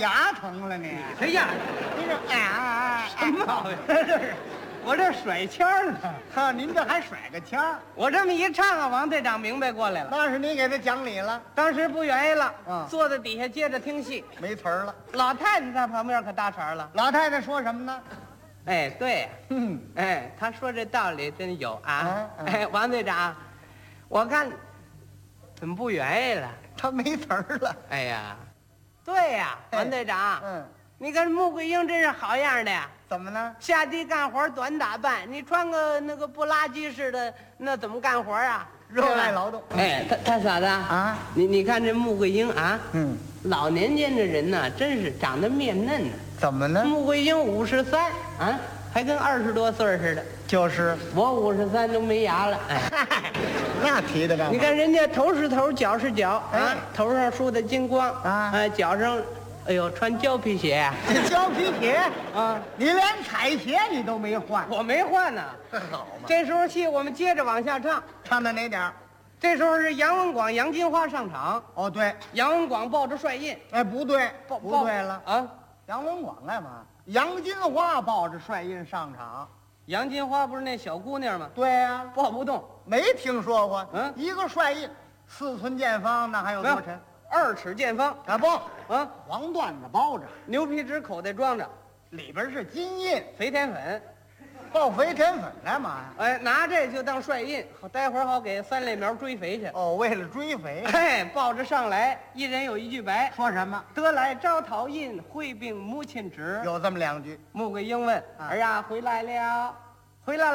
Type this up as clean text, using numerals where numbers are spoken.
牙疼了你？ 谁呀？ 你这什么毛病？我这甩腔呢。 哈，您这还甩个腔？ 我这么一唱啊，王队长明白过来了。 那是你给他讲理了， 当时不愿意了， 嗯坐在底下接着听戏。 没词儿了。 老太太在旁边可搭茬了。 老太太说什么呢？ 哎，对， 嗯， 哎，他说这道理真有啊。 嗯哎，王队长，我看怎么不愿意了？ 他没词儿了。 哎呀，对呀， 哎王队长， 嗯， 你看穆桂英真是好样的呀。 怎么呢？ 下地干活短打扮，你穿个那个布拉吉似的，那怎么干活啊？ 热爱劳动。 哎，他嫂子啊， 你看这穆桂英啊， 嗯， 老年间的人呢，真是长得面嫩呢。 怎么呢？ 穆桂英53啊，还跟20多岁似的。 就是我53都没牙了，哎， 那提的干嘛？ 你看人家头是头，脚是脚啊哎， 头上梳的金光啊脚上，哎呦，穿胶皮鞋这胶皮鞋， 啊， 你连彩鞋你都没换， 我没换呢。 好嘛？ 这时候戏我们接着往下唱， 唱到哪点儿？ 这时候是杨文广、杨金花上场， 哦，对， 杨文广抱着帅印， 哎，不对，不对了。 啊！ 杨文广干嘛？杨金花抱着帅印上场。 杨金花不是那小姑娘吗？ 对呀、 抱不动， 没听说过。 嗯一个帅印，4寸见方，那还有多沉？ 2尺见方啊不， 啊， 黄缎子包着， 牛皮纸口袋装着， 里边是金印， 肥田粉， 抱肥田粉干嘛呀？ 哎，拿这就当帅印，好待会儿好给3类苗追肥去。 哦，为了追肥。 哎，抱着上来，一人有一句白， 说什么？ 得来招讨印，会并母亲旨。 有这么2句。 穆桂英问：“儿呀，回来了？回来了。”